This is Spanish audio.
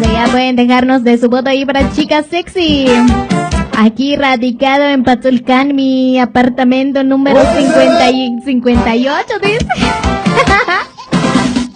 ya pueden dejarnos de su voto ahí para Chica Sexy. Aquí radicado en Patulcán, mi apartamento número 50 y 58, dice.